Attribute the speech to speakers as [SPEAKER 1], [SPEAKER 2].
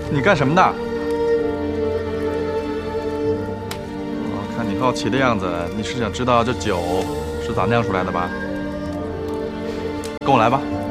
[SPEAKER 1] 你干什么的？我看你好奇的样子，你是想知道这酒是咋酿出来的吧？跟我来吧。